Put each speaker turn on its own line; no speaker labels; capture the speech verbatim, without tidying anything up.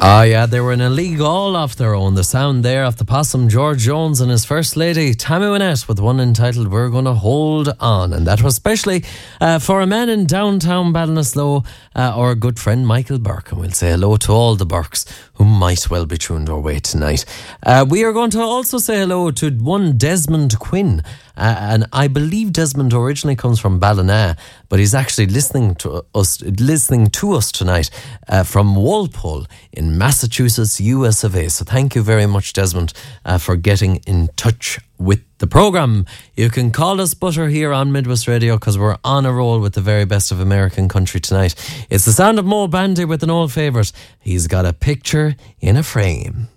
Ah, yeah, they were in a league all off their own. The sound there of the possum, George Jones, and his first lady, Tammy Wynette, with one entitled We're Gonna Hold On. And that was especially uh, for a man in downtown Ballinasloe, uh, our good friend Michael Burke. And we'll say hello to all the Burkes who might well be tuned our way tonight. Uh, we are going to also say hello to one Desmond Quinn. Uh, and I believe Desmond originally comes from Ballina, but he's actually listening to us listening to us tonight uh, from Walpole in Massachusetts, U S of A. So thank you very much, Desmond, uh, for getting in touch with the programme. You can call us Butter here on Midwest Radio because we're on a roll with the very best of American country tonight. It's the sound of Mo Bandy with an old favourite. He's got a picture in a frame.